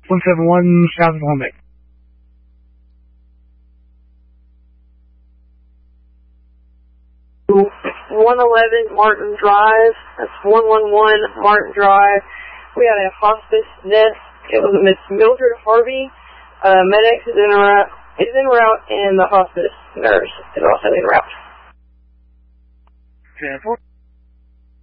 171 south of Holmbeck. 111 Martin Drive. That's 111 Martin Drive. We had a hospice death. It was Miss Mildred Harvey. Medics is en route, and the hospice nurse is also en route. 10-4.